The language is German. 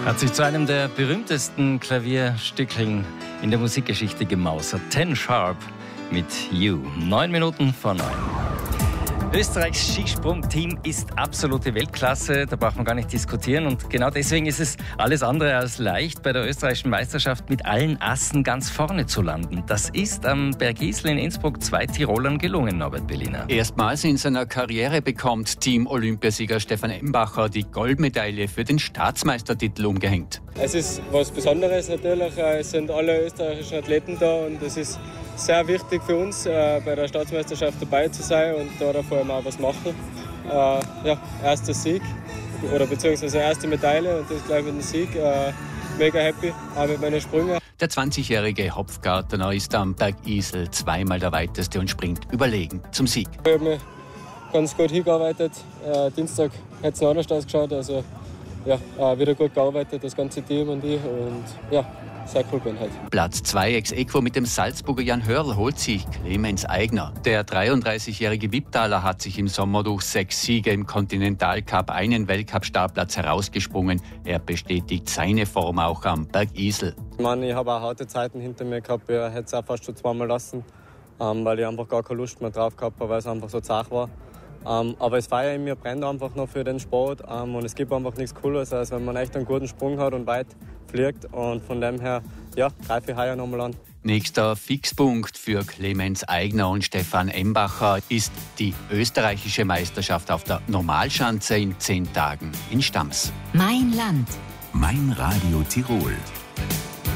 Hat sich zu einem der berühmtesten Klavierstückchen in der Musikgeschichte gemausert. 10 Sharp mit You. 9 Minuten vor 9. Österreichs Skisprungteam ist absolute Weltklasse, da braucht man gar nicht diskutieren. Und genau deswegen ist es alles andere als leicht, bei der österreichischen Meisterschaft mit allen Assen ganz vorne zu landen. Das ist am Bergisel in Innsbruck 2 Tirolern gelungen, Norbert Berliner. Erstmals in seiner Karriere bekommt Team-Olympiasieger Stefan Embacher die Goldmedaille für den Staatsmeistertitel umgehängt. Es ist was Besonderes natürlich. Es sind alle österreichischen Athleten da und es ist sehr wichtig für uns, bei der Staatsmeisterschaft dabei zu sein und da vor allem auch was machen. Erster Sieg oder beziehungsweise erste Medaille und das gleich mit dem Sieg. Mega happy, auch mit meinen Sprüngen. Der 20-jährige Hopfgartner ist am Bergisel zweimal der weiteste und springt überlegen zum Sieg. Ich habe mich ganz gut hingearbeitet. Dienstag hat es noch anders ausgeschaut. Also wieder gut gearbeitet, das ganze Team und ich. Und sehr cool bin halt. Platz 2 ex aequo mit dem Salzburger Jan Hörl holt sich Clemens Aigner. Der 33-jährige Wipptaler hat sich im Sommer durch 6 Siege im Kontinentalcup einen Weltcup-Startplatz herausgesprungen. Er bestätigt seine Form auch am Bergisel. Ich habe auch harte Zeiten hinter mir gehabt. Ich hätte es auch fast schon zweimal lassen, weil ich einfach gar keine Lust mehr drauf gehabt habe, weil es einfach so zart war. Aber das Feuer in mir brennt einfach noch für den Sport und es gibt einfach nichts Cooles, als wenn man echt einen guten Sprung hat und weit fliegt. Und von dem her, greife ich heuer nochmal an. Nächster Fixpunkt für Clemens Aigner und Stefan Embacher ist die österreichische Meisterschaft auf der Normalschanze in 10 Tagen in Stams. Mein Land. Mein Radio Tirol.